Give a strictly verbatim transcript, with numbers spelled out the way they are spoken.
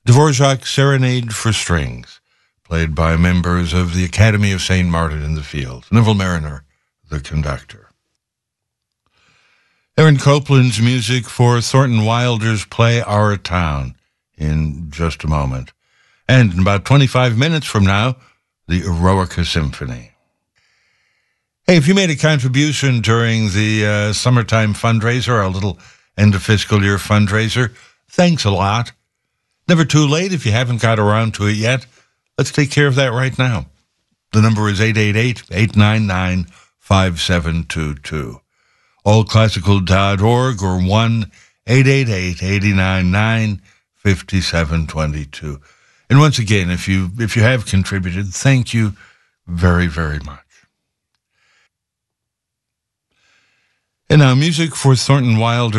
Dvorak Serenade for Strings, played by members of the Academy of Saint Martin in the Fields. Neville Mariner, the conductor. Aaron Copland's music for Thornton Wilder's play Our Town in just a moment. And in about twenty-five minutes from now, the Eroica Symphony. Hey, if you made a contribution during the uh, summertime fundraiser, our little end of fiscal year fundraiser, thanks a lot. Never too late if you haven't got around to it yet. Let's take care of that right now. The number is eight eight eight, eight nine nine, five seven two two. all classical dot org or one eight eight eight, eight nine nine, five seven two two. And once again, if you if you have contributed, thank you very, very much. And now music for Thornton Wilder.